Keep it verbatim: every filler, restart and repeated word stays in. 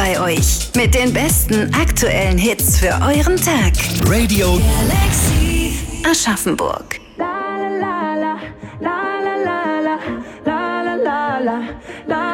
bei euch mit den besten aktuellen Hits für euren Tag. Radio Galaxy Aschaffenburg. La la la la la la la la la la la.